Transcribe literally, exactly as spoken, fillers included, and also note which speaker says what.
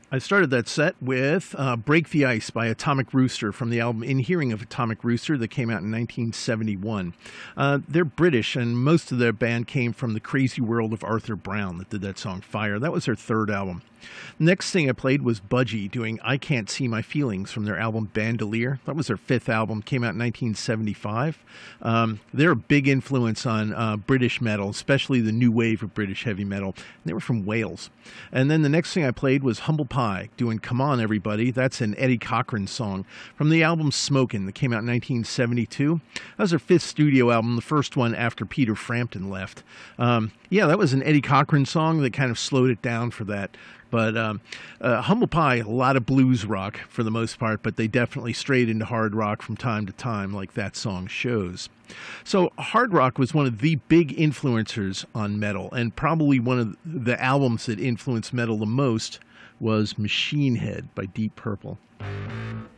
Speaker 1: I started that set with uh, Break the Ice by Atomic Rooster from the album In Hearing of Atomic Rooster that came out in nineteen seventy-one. Uh, they're British, and most of their band came from the Crazy World of Arthur Brown that did that song Fire. That was their third album. Next thing I played was Budgie doing I Can't See My Feelings from their album Bandolier. That was their fifth album, came out in nineteen seventy-five. Um, they're a big influence on uh, British metal, especially the new wave of British heavy metal. They were from Wales. And then the next thing I played was Humble Pie doing Come On Everybody. That's an Eddie Cochran song from the album Smokin' that came out in nineteen seventy-two. That was their fifth studio album, the first one after Peter Frampton left. Um, yeah, that was an Eddie Cochran song that kind of slowed it down for that. But um, uh, Humble Pie, a lot of blues rock for the most part, but they definitely strayed into hard rock from time to time, like that song shows. So hard rock was one of the big influencers on metal, and probably one of the albums that influenced metal the most was Machine Head by Deep Purple.